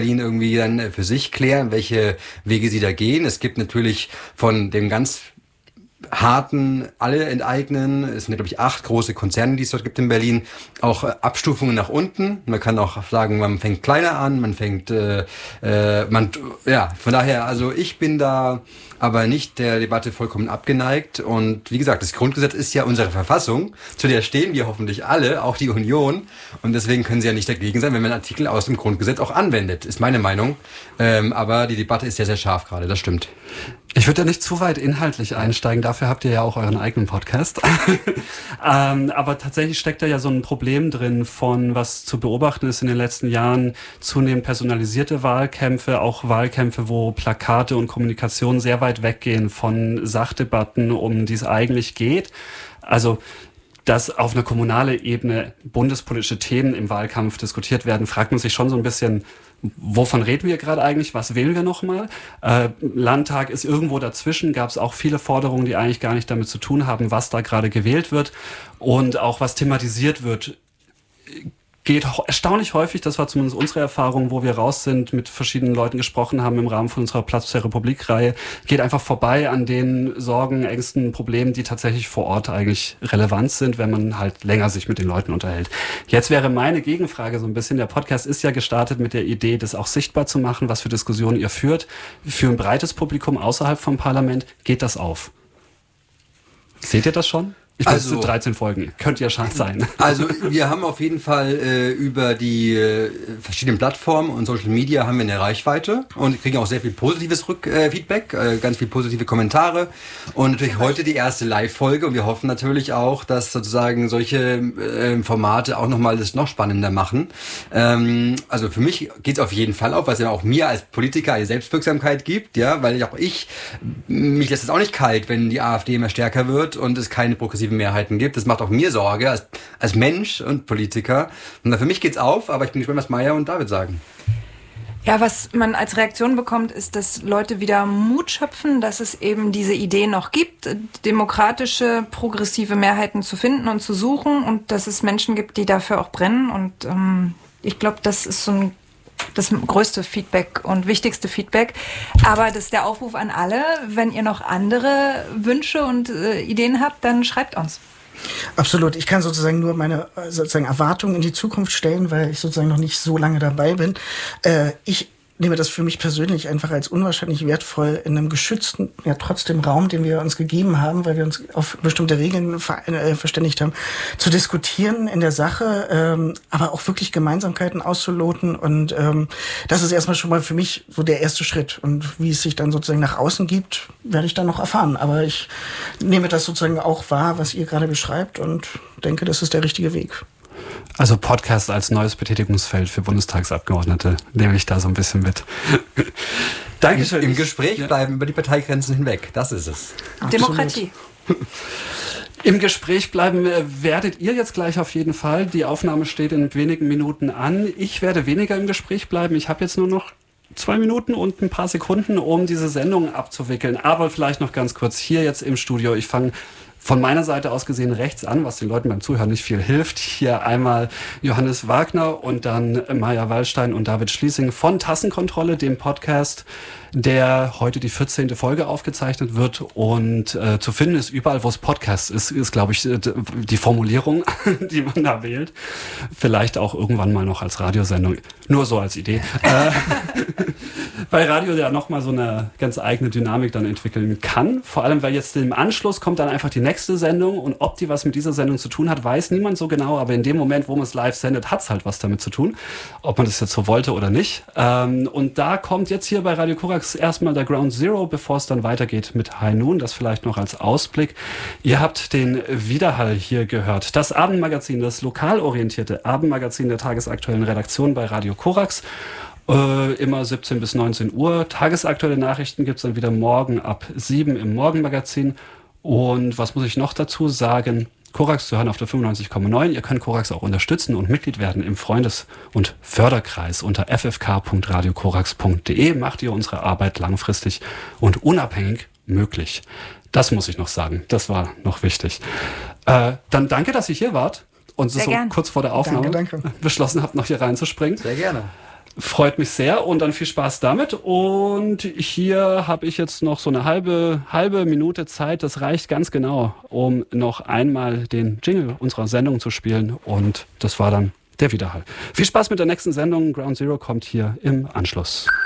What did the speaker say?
Berlin irgendwie dann für sich klären, welche Wege sie da gehen. Es gibt natürlich von dem ganz harten, alle enteignen, es sind, glaube ich, 8 große Konzerne, die es dort gibt in Berlin, auch Abstufungen nach unten. Man kann auch sagen, man fängt kleiner an, von daher, also ich bin da aber nicht der Debatte vollkommen abgeneigt. Und wie gesagt, das Grundgesetz ist ja unsere Verfassung, zu der stehen wir hoffentlich alle, auch die Union. Und deswegen können sie ja nicht dagegen sein, wenn man Artikel aus dem Grundgesetz auch anwendet, ist meine Meinung. Aber die Debatte ist sehr, sehr scharf gerade, das stimmt. Ich würde da nicht zu weit inhaltlich einsteigen, dafür habt ihr ja auch euren eigenen Podcast. Aber tatsächlich steckt da ja so ein Problem drin von, was zu beobachten ist in den letzten Jahren, zunehmend personalisierte Wahlkämpfe, auch Wahlkämpfe, wo Plakate und Kommunikation sehr weit weggehen von Sachdebatten, um die es eigentlich geht. Also dass auf einer kommunalen Ebene bundespolitische Themen im Wahlkampf diskutiert werden, fragt man sich schon so ein bisschen, wovon reden wir gerade eigentlich? Was wählen wir nochmal? Landtag ist irgendwo dazwischen, gab es auch viele Forderungen, die eigentlich gar nicht damit zu tun haben, was da gerade gewählt wird und auch was thematisiert wird. Geht erstaunlich häufig, das war zumindest unsere Erfahrung, wo wir raus sind, mit verschiedenen Leuten gesprochen haben im Rahmen von unserer Platz der Republik-Reihe, geht einfach vorbei an den Sorgen, Ängsten, Problemen, die tatsächlich vor Ort eigentlich relevant sind, wenn man halt länger sich mit den Leuten unterhält. Jetzt wäre meine Gegenfrage so ein bisschen, der Podcast ist ja gestartet mit der Idee, das auch sichtbar zu machen, was für Diskussionen ihr führt. Für ein breites Publikum außerhalb vom Parlament geht das auf. Seht ihr das schon? Ich weiß, es sind 13 Folgen. Könnte ja schon sein. Also wir haben auf jeden Fall über die verschiedenen Plattformen und Social Media haben wir eine Reichweite und kriegen auch sehr viel positives Feedback, ganz viel positive Kommentare und natürlich heute die erste Live-Folge und wir hoffen natürlich auch, dass sozusagen solche Formate auch nochmal das noch spannender machen. Also für mich geht es auf jeden Fall auf, was ja auch mir als Politiker eine Selbstwirksamkeit gibt, ja, weil mich lässt es auch nicht kalt, wenn die AfD immer stärker wird und es keine progressive Mehrheiten gibt. Das macht auch mir Sorge als Mensch und Politiker. Und für mich geht's auf, aber ich bin gespannt, was Maya und David sagen. Ja, was man als Reaktion bekommt, ist, dass Leute wieder Mut schöpfen, dass es eben diese Idee noch gibt, demokratische, progressive Mehrheiten zu finden und zu suchen und dass es Menschen gibt, die dafür auch brennen. Und ich glaube, das ist so das größte Feedback und wichtigste Feedback. Aber das ist der Aufruf an alle, wenn ihr noch andere Wünsche und Ideen habt, dann schreibt uns. Absolut. Ich kann sozusagen nur meine Erwartungen in die Zukunft stellen, weil ich sozusagen noch nicht so lange dabei bin. Ich nehme das für mich persönlich einfach als unwahrscheinlich wertvoll, in einem geschützten, ja trotzdem Raum, den wir uns gegeben haben, weil wir uns auf bestimmte Regeln verständigt haben, zu diskutieren in der Sache, aber auch wirklich Gemeinsamkeiten auszuloten und das ist erstmal schon mal für mich so der erste Schritt und wie es sich dann sozusagen nach außen gibt, werde ich dann noch erfahren, aber ich nehme das sozusagen auch wahr, was ihr gerade beschreibt und denke, das ist der richtige Weg. Also Podcast als neues Betätigungsfeld für Bundestagsabgeordnete nehme ich da so ein bisschen mit. Dankeschön. Im Gespräch bleiben über die Parteigrenzen hinweg, das ist es. Demokratie. Im Gespräch bleiben werdet ihr jetzt gleich auf jeden Fall. Die Aufnahme steht in wenigen Minuten an. Ich werde weniger im Gespräch bleiben. Ich habe jetzt nur noch 2 Minuten und ein paar Sekunden, um diese Sendung abzuwickeln. Aber vielleicht noch ganz kurz hier jetzt im Studio. Ich fange von meiner Seite aus gesehen rechts an, was den Leuten beim Zuhören nicht viel hilft. Hier einmal Johannes Wagner und dann Maya Wallstein und David Schließing von Tassenkontrolle, dem Podcast, der heute die 14. Folge aufgezeichnet wird und zu finden ist überall, wo es Podcasts ist glaube ich, die Formulierung, die man da wählt. Vielleicht auch irgendwann mal noch als Radiosendung. Nur so als Idee. Weil Radio ja nochmal so eine ganz eigene Dynamik dann entwickeln kann. Vor allem, weil jetzt im Anschluss kommt dann einfach die nächste Sendung und ob die was mit dieser Sendung zu tun hat, weiß niemand so genau. Aber in dem Moment, wo man es live sendet, hat es halt was damit zu tun. Ob man das jetzt so wollte oder nicht. Und da kommt jetzt hier bei Radio Korax erstmal der Ground Zero, bevor es dann weitergeht mit High Noon. Das vielleicht noch als Ausblick. Ihr habt den Widerhall hier gehört. Das Abendmagazin, das lokal orientierte Abendmagazin der tagesaktuellen Redaktion bei Radio Korax. Immer 17 bis 19 Uhr. Tagesaktuelle Nachrichten gibt es dann wieder morgen ab 7 im Morgenmagazin. Und was muss ich noch dazu sagen? Korax zu hören auf der 95,9. Ihr könnt Korax auch unterstützen und Mitglied werden im Freundes- und Förderkreis unter ffk.radiokorax.de. Macht ihr unsere Arbeit langfristig und unabhängig möglich. Das muss ich noch sagen. Das war noch wichtig. Dann danke, dass ihr hier wart und so kurz vor der Aufnahme danke. beschlossen habt, noch hier reinzuspringen. Sehr gerne. Freut mich sehr und dann viel Spaß damit. Und hier habe ich jetzt noch so eine halbe Minute Zeit. Das reicht ganz genau, um noch einmal den Jingle unserer Sendung zu spielen. Und das war dann der Widerhall. Viel Spaß mit der nächsten Sendung. Ground Zero kommt hier im Anschluss.